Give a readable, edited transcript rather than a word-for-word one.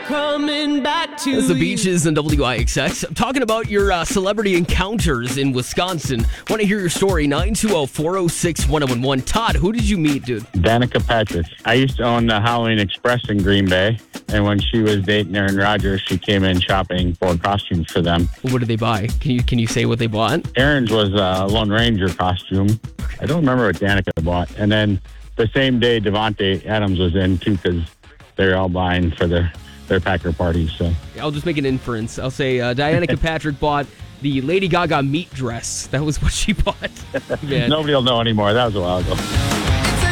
coming back to It's the Beaches and WIXX. I'm talking about your celebrity encounters in Wisconsin. Want to hear your story? 920-406-1011. Todd, who did you meet, dude? Danica Patrick. I used to own the Halloween Express in Green Bay, and when she was dating Aaron Rodgers, she came in shopping for costumes for them. What did they buy? Can you say what they bought? Aaron's was a Lone Ranger costume. I don't remember what Danica bought. And then the same day, Devontae Adams was in, too, because they were all buying for their Packer parties. So I'll just make an inference. I'll say Danica Patrick bought the Lady Gaga meat dress. That was what she bought. Man. Nobody will know anymore. That was a while ago.